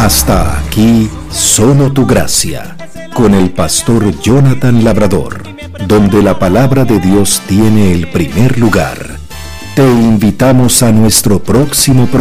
Hasta aquí, solo tu gracia, con el pastor Jonathan Labrador, donde la palabra de Dios tiene el primer lugar. Te invitamos a nuestro próximo programa.